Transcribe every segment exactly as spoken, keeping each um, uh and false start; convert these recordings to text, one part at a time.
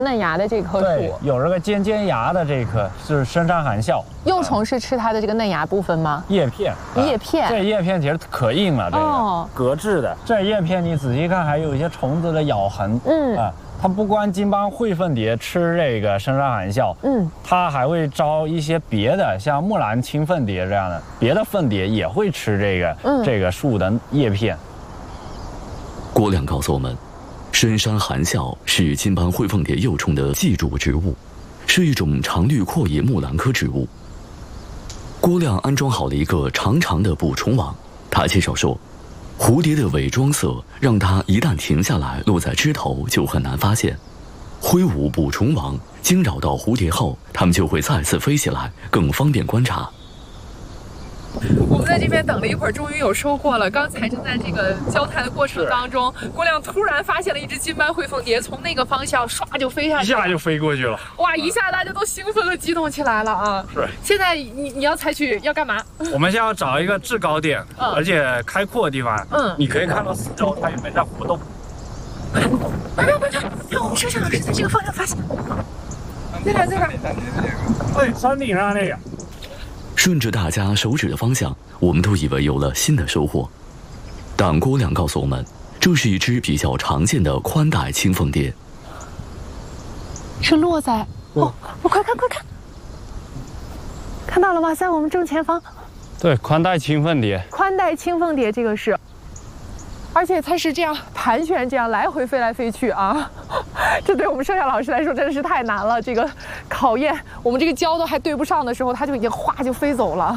嫩芽的这棵树， 对，有这个尖尖芽的这棵是深山含笑。 幼虫是吃它的这个嫩芽部分吗？ 叶片， 叶片， 这叶片其实可硬了，这个、 哦、 革质的。这叶片你仔细看，还有一些虫子的咬痕。嗯啊。 它不光金斑喙凤蝶吃这个深山含笑，嗯，它还会招一些别的，像木兰青凤蝶这样的别的凤蝶也会吃这个、嗯、这个树的叶片。 郭亮告诉我们，深山含笑是金斑喙凤蝶幼虫的寄主植物，是一种常绿阔叶木兰科植物。郭亮安装好了一个长长的捕虫网，他介绍说。 蝴蝶的伪装色让它一旦停下来落在枝头就很难发现。挥舞捕虫网惊扰到蝴蝶后，它们就会再次飞起来，更方便观察。 我们在这边等了一会儿，终于有收获了。刚才正在这个交谈的过程当中，郭亮突然发现了一只金斑喙凤蝶，从那个方向唰就飞下去， 一下就飞过去了。 哇！一下大家都兴奋和激动起来了啊！ 是。现在你你要采取要干嘛？ 我们先要找一个制高点，嗯、而且开阔的地方。嗯。你可以看到四周它有没有在活动。 快点快点快点！看我们摄像老师在这个方向发现。在哪在哪？ 对，山顶上那个。 顺着大家手指的方向，我们都以为有了新的收获，但郭亮告诉我们，这是一只比较常见的宽带青凤蝶， 是落在哦，我快看快看，看到了吗？在我们正前方。 对，宽带青凤蝶。 宽带青凤蝶这个是，而且它是这样盘旋，这样来回飞来飞去啊。 这对我们摄像老师来说真的是太难了，这个考验我们这个焦都还对不上的时候，它就已经哗就飞走了。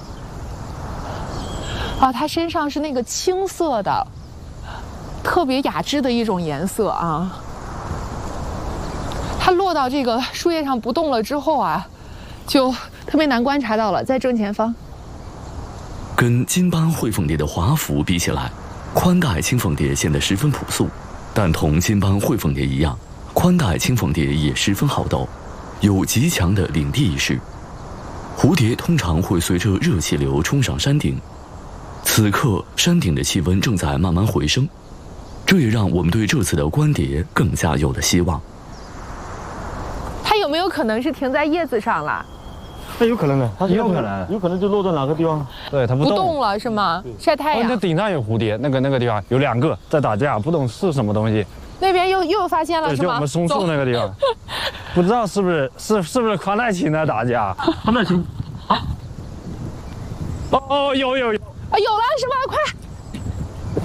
啊，它身上是那个青色的，特别雅致的一种颜色啊。它落到这个树叶上不动了之后啊，就特别难观察到了，在正前方。 跟金斑喙凤蝶的华服比起来，宽带青凤蝶显得十分朴素。 但同金斑喙凤蝶一样，宽带青凤蝶也十分好斗，有极强的领地意识。蝴蝶通常会随着热气流冲上山顶，此刻山顶的气温正在慢慢回升，这也让我们对这次的观蝶更加有了希望。 它有没有可能是停在叶子上了？ 那有可能的，它有可能， 有可能就落在哪个地方？ 对，它不动不动了是吗？晒太阳。 那顶上有蝴蝶，那个那个地方有两个在打架，不懂是什么东西。 那边又又发现了是吗？ 就我们松树那个地方，不知道是不是是是不是宽带青在打架？ 宽带青啊？ 哦哦，有有有啊，有了是吗？快！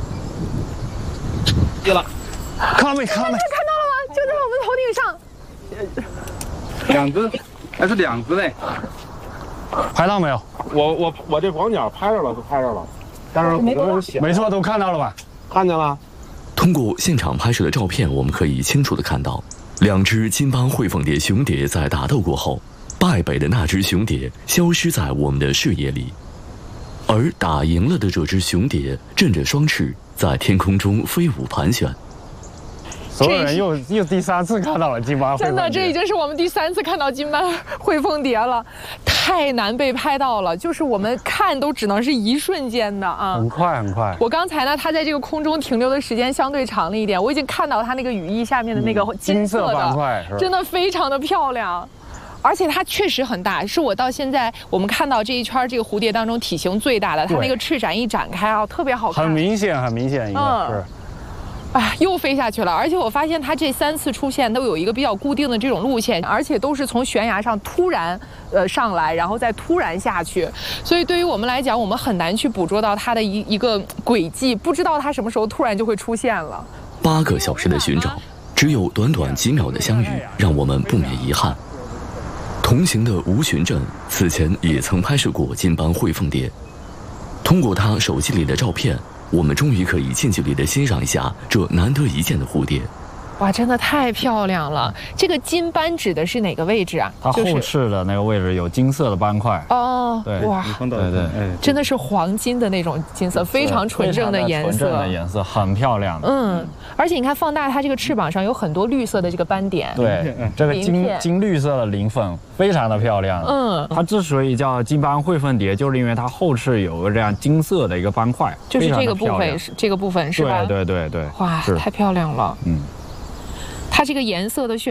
有了， 看没看没？ 看到了吗？就在我们头顶上。 两只。 还是两只嘞， 拍到没有？ 我我我这广角拍着了，都拍着了，但是没没错，都看到了吧？ 看见了。 通过现场拍摄的照片，我们可以清楚地看到，两只金斑喙凤蝶雄蝶在打斗过后，败北的那只雄蝶消失在我们的视野里，而打赢了的这只雄蝶振着双翅在天空中飞舞盘旋。 所有人又又第三次看到了金斑喙凤蝶， 真的，这已经是我们第三次看到金斑喙凤蝶了，太难被拍到了，就是我们看都只能是一瞬间的啊， 很快很快。 我刚才呢，它在这个空中停留的时间相对长了一点，我已经看到它那个羽翼下面的那个金色的， 金色斑块， 真的非常的漂亮。 而且它确实很大，是我到现在我们看到这一圈这个蝴蝶当中体型最大的。它那个翅展一展开啊，特别好看， 很明显，很明显，应该是。 哎，又飞下去了。而且我发现它这三次出现都有一个比较固定的这种路线，而且都是从悬崖上突然呃上来，然后再突然下去。所以对于我们来讲，我们很难去捕捉到它的一一个轨迹，不知道它什么时候突然就会出现了。 八个小时的寻找，只有短短几秒的相遇，让我们不免遗憾。 同行的吴群镇此前也曾拍摄过金斑喙凤蝶，通过他手机里的照片，我们终于可以近距离的欣赏一下这难得一见的蝴蝶。 哇，真的太漂亮了！这个金斑指的是哪个位置啊？ 它后翅的那个位置有金色的斑块。 哦， 对， 哇， 对对， 真的是黄金的那种金色，非常纯正的颜色， 纯正的颜色，很漂亮的。 嗯，而且你看放大它这个翅膀上有很多绿色的这个斑点。 对，这个金金绿色的鳞粉非常的漂亮。嗯，它之所以叫金斑喙凤蝶，就是因为它后翅有个这样金色的一个斑块， 就是这个部分是这个部分是吧？ 对对对对， 哇，太漂亮了。嗯。它它这个颜色的选